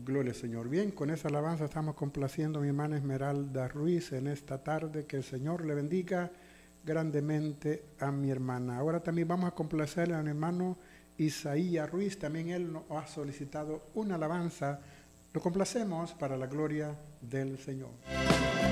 Gloria al Señor. Bien, con esa alabanza estamos complaciendo a mi hermana Esmeralda Ruiz en esta tarde. Que el Señor le bendiga grandemente a mi hermana. Ahora también vamos a complacerle a mi hermano Isaías Ruiz. También él nos ha solicitado una alabanza. Lo complacemos para la gloria del Señor.